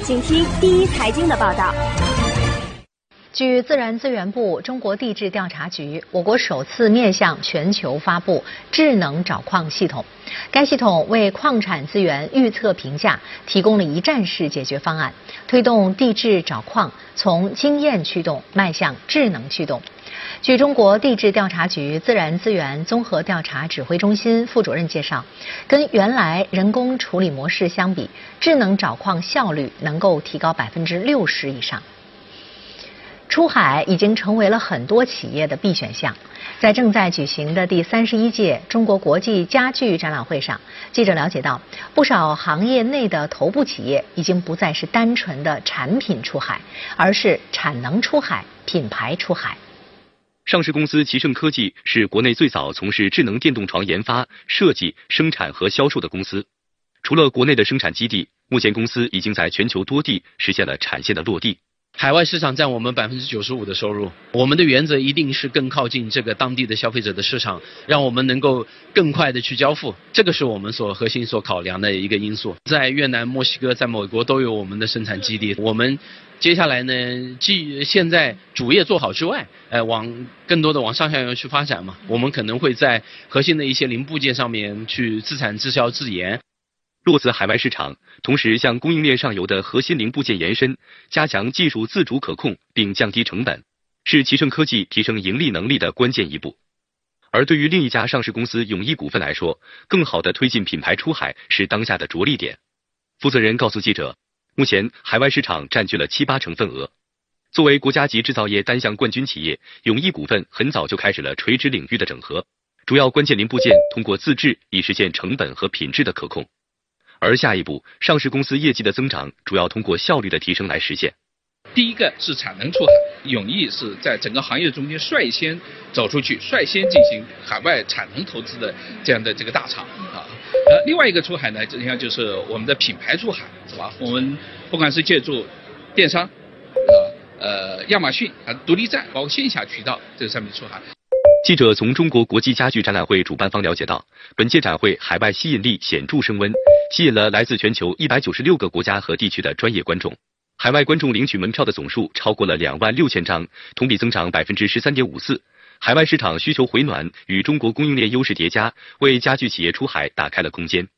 请听第一财经的报道。 据自然资源部、中国地质调查局，我国首次面向全球发布智能找矿系统。该系统为矿产资源预测评价提供了一站式解决方案，推动地质找矿从经验驱动迈向智能驱动。据中国地质调查局自然资源综合调查指挥中心副主任介绍，跟原来人工处理模式相比，智能找矿效率能够提高60%以上。出海已经成为了很多企业的必选项。在正在举行的第31届中国国际家具展览会上，记者了解到，不少行业内的头部企业已经不再是单纯的产品出海，而是产能出海、品牌出海。 上市公司奇胜科技是国内最早从事智能电动床研发、设计、生产和销售的公司。除了国内的生产基地，目前公司已经在全球多地实现了产线的落地。 海外市场占我们95%的收入，我们的原则一定是更靠近这个当地的消费者的市场，让我们能够更快的去交付，这个是我们核心所考量的一个因素。在越南、墨西哥、在美国都有我们的生产基地，我们接下来呢，现在主业做好之外，更多的往上下游去发展嘛，我们可能会在核心的一些零部件上面去自产自销自研。 落子海外市场，同时向供应链上游的核心零部件延伸，加强技术自主可控并降低成本，是奇胜科技提升盈利能力的关键一步。而对于另一家上市公司永益股份来说，更好的推进品牌出海是当下的着力点。负责人告诉记者，目前海外市场占据了7-8成份额。作为国家级制造业单项冠军企业，永益股份很早就开始了垂直领域的整合，主要关键零部件通过自制以实现成本和品质的可控。而下一步，上市公司业绩的增长主要通过效率的提升来实现。 第一个是产能出海，永益是在整个行业中间率先走出去，率先进行海外产能投资的这样的这个大厂啊。另外一个出海呢，实际上就是我们的品牌出海，是吧？我们不管是借助电商亚马逊独立站，包括线下渠道这上面出海。 记者从中国国际家具展览会主办方了解到，本届展会海外吸引力显著升温，吸引了来自全球196个国家和地区的专业观众。海外观众领取门票的总数超过了26000张，同比增长13.54%。海外市场需求回暖与中国供应链优势叠加，为家具企业出海打开了空间。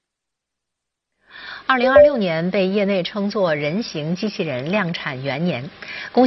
2026年被业内称作人形机器人量产元年。